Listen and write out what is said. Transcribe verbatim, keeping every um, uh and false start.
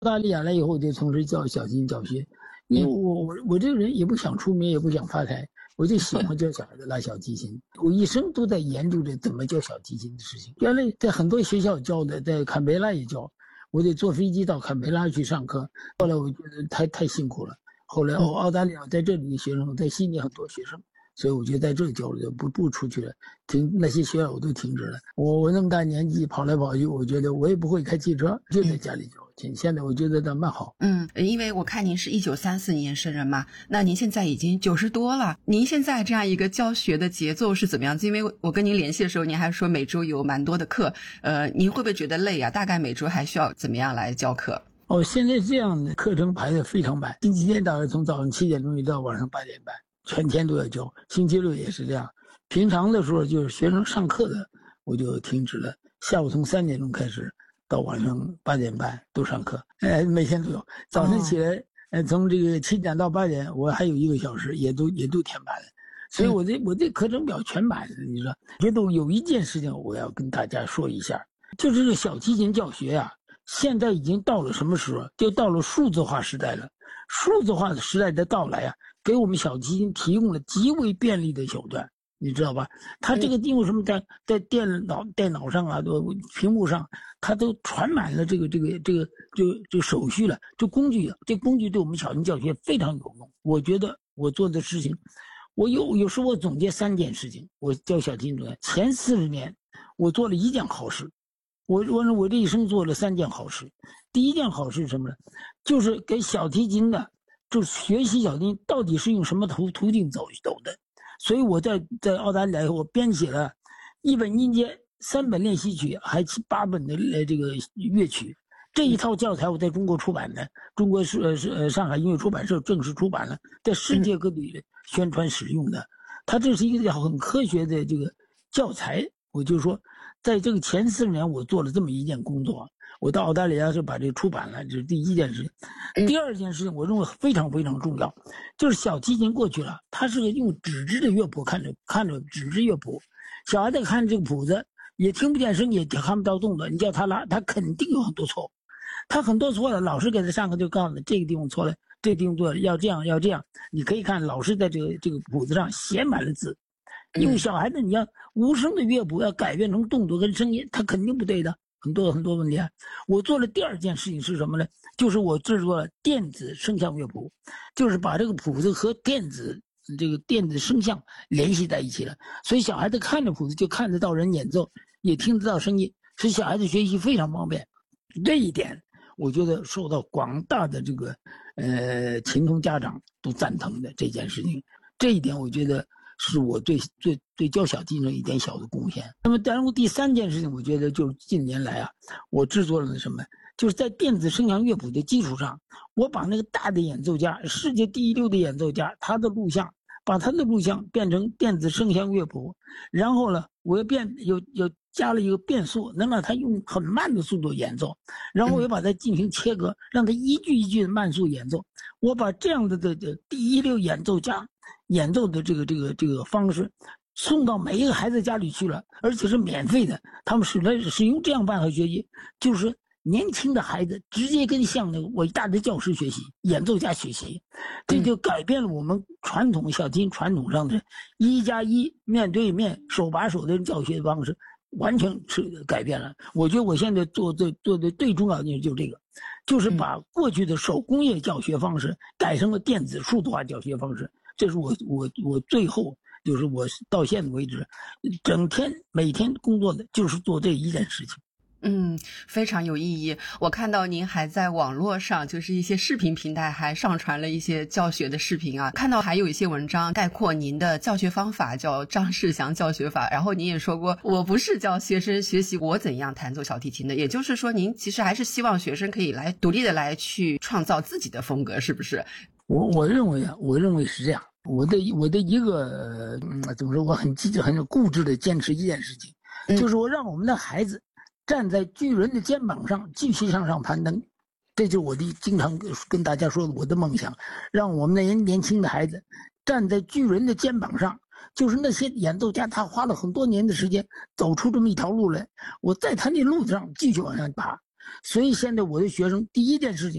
澳大利亚来以后，我就从事教小提琴教学，因为我我我这个人也不想出名，也不想发财，我就喜欢教小孩子拉小提琴。我一生都在研究着怎么教小提琴的事情。原来在很多学校教的，在坎培拉也教，我得坐飞机到坎培拉去上课。后来我觉得太太辛苦了，后来哦，澳大利亚在这里的学生，在悉尼很多学生。所以我就在这里教了，不不出去了，停那些学校我都停止了。我我那么大年纪跑来跑去，我觉得我也不会开汽车，就在家里教。现在我觉得倒蛮好。 嗯，因为我看您是一九三四年生人嘛，那您现在已经九十多了。您现在这样一个教学的节奏是怎么样子？因为我跟您联系的时候，您还说每周有蛮多的课，呃，您会不会觉得累啊？大概每周还需要怎么样来教课？ 哦，现在这样的课程排得非常满，星期天大概从早上七点钟一直到晚上八点半。全天都要教，星期六也是这样。平常的时候就是学生上课的，我就停止了。下午从三点钟开始到晚上八点半都上课，哎，每天都有。早晨起来，呃，从这个七点到八点，我还有一个小时，也都也都填满了。所以我这、嗯、我这课程表全满了。你说，觉得有一件事情我要跟大家说一下，就是这个小提琴教学啊，现在已经到了什么时候？就到了数字化时代了。数字化的时代的到来啊，给我们小提琴提供了极为便利的手段，你知道吧？它这个因为什么，在在电脑电脑上啊，都屏幕上，它都传满了这个这个这个这个这个手续了，这工具，这工具对我们小提琴教学非常有用。我觉得我做的事情，我有有时候我总结三件事情，我教小提琴的前四十年，我做了一件好事。我我我这一生做了三件好事。第一件好事是什么呢？就是给小提琴的，就是学习小提琴到底是用什么途途径走走的。所以我在在澳大利亚我编写了一本音阶、三本练习曲，还八本的这个乐曲。这一套教材我在中国出版的，中国是是上海音乐出版社正式出版了，在世界各地宣传使用的。它这是一个很科学的这个教材。我就说，在这个前四十年，我做了这么一件工作。我到澳大利亚是把这个出版了，这是第一件事情。第二件事情，我认为非常非常重要，就是小提琴过去了，它是个用纸质的乐谱，看着看着纸质乐谱，小孩子看这个谱子也听不见声，也看不到动作，你叫他拉，他肯定有很多错误，他很多错了，老师给他上课就告诉他这个地方错了，这个地方错了，要这样要这样。你可以看老师在这个这个谱子上写满了字。用小孩子，你要无声的乐谱要改变成动作跟声音，他肯定不对的，很多很多问题啊。我做了第二件事情是什么呢？就是我制作了电子声像乐谱，就是把这个谱子和电子这个电子声像联系在一起了，所以小孩子看着谱子就看得到人演奏，也听得到声音，使小孩子学习非常方便。这一点我觉得受到广大的这个呃琴童家长都赞同的这件事情。这一点我觉得是我对对对教小提琴的一点小的贡献。那么然后第三件事情，我觉得就是近年来啊，我制作了什么，就是在电子声像乐谱的基础上，我把那个大的演奏家，世界第一流的演奏家，他的录像，把他的录像变成电子声像乐谱，然后呢，我又变又又加了一个变速，能让他用很慢的速度演奏，然后我又把它进行切割，让他一句一句的慢速演奏。我把这样的的的第一流演奏家演奏的这个这个这个方式送到每一个孩子家里去了，而且是免费的。他们使来使用这样办法学习，就是年轻的孩子直接跟向那个伟大的教师学习，演奏家学习，这就改变了我们传统小提琴传统上的一加一面对面手把手的教学方式，完全是改变了。我觉得我现在做的做的最重要的就是这个，就是把过去的手工业教学方式改成了电子数字化教学方式。这是我我我最后就是我到现在为止，整天每天工作的就是做这一件事情。 嗯，非常有意义。我看到您还在网络上，就是一些视频平台还上传了一些教学的视频啊，看到还有一些文章概括您的教学方法，叫张世祥教学法。然后您也说过，我不是教学生学习我怎样弹奏小提琴的，也就是说您其实还是希望学生可以来独立的来去创造自己的风格，是不是？ 我我认为啊，我认为是这样。我的我的一个嗯，怎么说？我很积极、很固执的坚持一件事情，嗯、就是我让我们的孩子站在巨人的肩膀上继续向上攀登。这就是我的经常跟大家说的我的梦想，让我们的年年轻的孩子站在巨人的肩膀上。就是那些演奏家，他花了很多年的时间走出这么一条路来，我在他那路上继续往上爬。所以现在我的学生第一件事情